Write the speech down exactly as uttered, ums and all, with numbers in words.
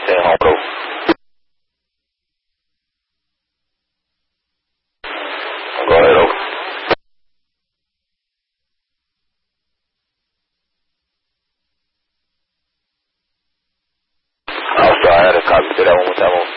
ten Hondo. Go ahead, over. I'll try to copy to that one more time.